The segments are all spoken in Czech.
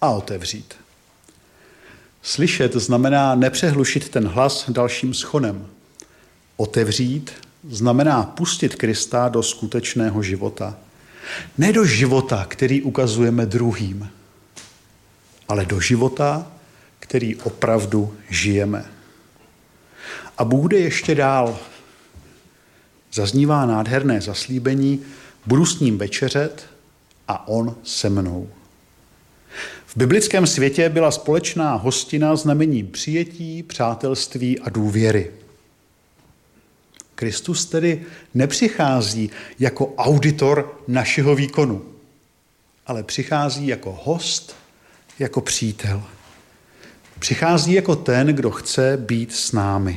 a otevřít. Slyšet znamená nepřehlušit ten hlas dalším schonem. Otevřít znamená pustit Krista do skutečného života. Ne do života, který ukazujeme druhým, ale do života, který opravdu žijeme. A Bůh jde ještě dál. Zaznívá nádherné zaslíbení, budu s ním večeřet a on se mnou. V biblickém světě byla společná hostina znamením přijetí, přátelství a důvěry. Kristus tedy nepřichází jako auditor našeho výkonu, ale přichází jako host, jako přítel. Přichází jako ten, kdo chce být s námi.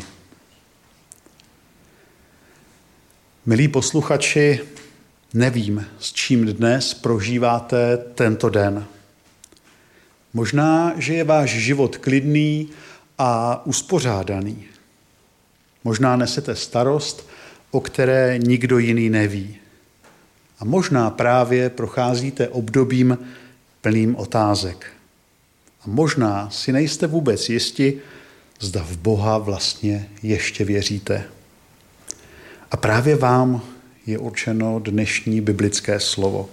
Milí posluchači, nevím, s čím dnes prožíváte tento den. Možná, že je váš život klidný a uspořádaný. Možná nesete starost, o které nikdo jiný neví. A možná právě procházíte obdobím plným otázek. A možná si nejste vůbec jisti, zda v Boha vlastně ještě věříte. A právě vám je určeno dnešní biblické slovo.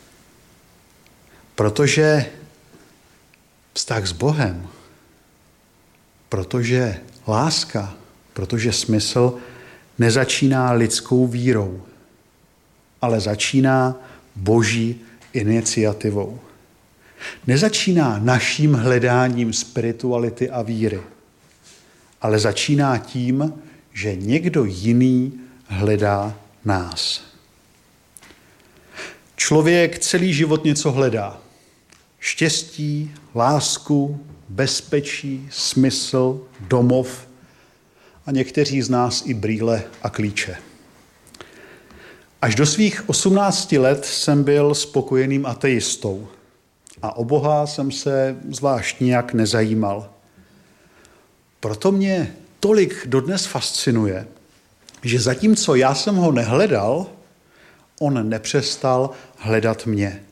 Protože vztah s Bohem, protože láska, protože smysl nezačíná lidskou vírou, ale začíná Boží iniciativou. Nezačíná naším hledáním spirituality a víry, ale začíná tím, že někdo jiný hledá nás. Člověk celý život něco hledá. Štěstí, lásku, bezpečí, smysl, domov a někteří z nás i brýle a klíče. Až do svých 18 let jsem byl spokojeným ateistou a o Boha jsem se zvlášť nijak nezajímal. Proto mě tolik dodnes fascinuje, že zatímco já jsem ho nehledal, on nepřestal hledat mě.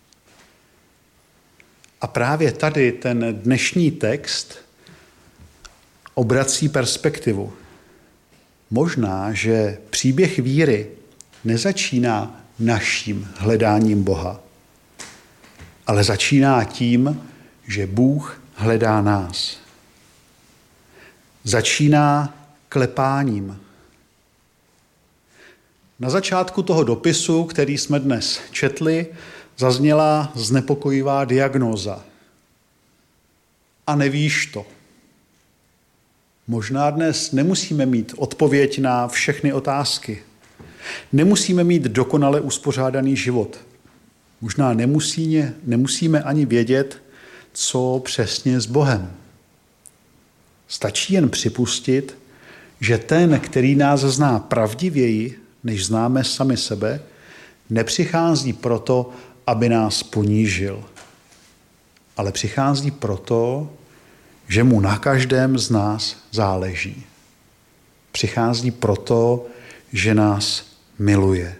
A právě tady ten dnešní text obrací perspektivu. Možná, že příběh víry nezačíná naším hledáním Boha, ale začíná tím, že Bůh hledá nás. Začíná klepáním. Na začátku toho dopisu, který jsme dnes četli, zazněla znepokojivá diagnóza. A nevíš to. Možná dnes nemusíme mít odpověď na všechny otázky. Nemusíme mít dokonale uspořádaný život. Možná nemusíme ani vědět, co přesně s Bohem. Stačí jen připustit, že ten, který nás zná pravdivěji, než známe sami sebe, nepřichází proto, aby nás ponížil, ale přichází proto, že mu na každém z nás záleží. Přichází proto, že nás miluje.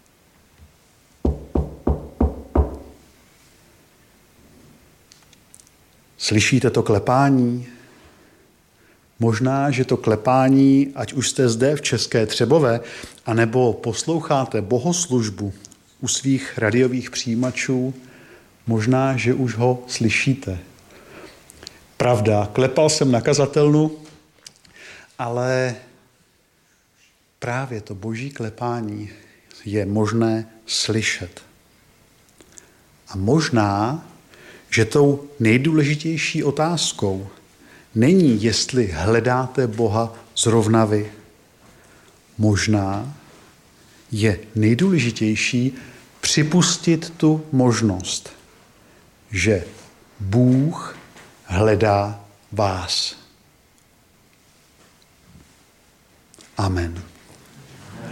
Slyšíte to klepání? Možná, že to klepání, ať už jste zde v České Třebové, anebo posloucháte bohoslužbu u svých radiových přijímačů, možná, že už ho slyšíte. Pravda, klepal jsem na kazatelnu, ale právě to boží klepání je možné slyšet. A možná, že tou nejdůležitější otázkou není, jestli hledáte Boha zrovna vy. Možná je nejdůležitější připustit tu možnost, že Bůh hledá vás. Amen.